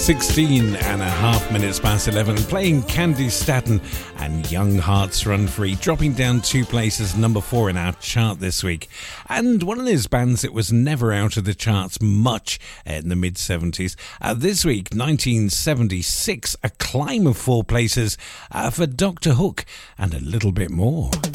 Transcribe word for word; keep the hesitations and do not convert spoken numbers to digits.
sixteen and a half minutes past eleven, playing Candy Staton and Young Hearts Run Free, dropping down two places, number four in our chart this week. And one of those bands that was never out of the charts much in the mid-seventies. Uh, this week, nineteen seventy-six, a climb of four places uh, for Doctor Hook and a little bit more.